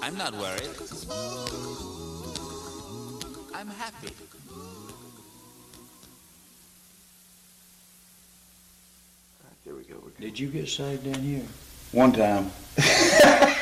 I'm not worried. I'm happy. There we go. Did you get saved down here? One time.